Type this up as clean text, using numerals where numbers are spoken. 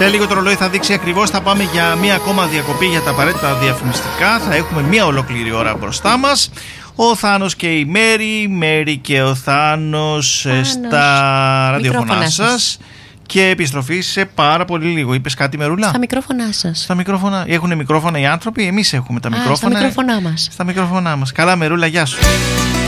Σε λίγο το ρολόι θα δείξει ακριβώς, θα πάμε για μία ακόμα διακοπή για τα απαραίτητα διαφημιστικά. Θα έχουμε μία ολόκληρη ώρα μπροστά μας. Ο Θάνος και η Μέρη και ο Θάνος στα ραδιοφωνά σας. Και επιστροφή σε πάρα πολύ λίγο. Είπες κάτι, Μερούλα? Στα μικρόφωνά σας. Στα μικρόφωνα. Έχουν μικρόφωνα οι άνθρωποι, εμείς έχουμε τα μικρόφωνα. Στα μικρόφωνά μας. Στα μικρόφωνά μας. Καλά, Μερούλα, γεια σου.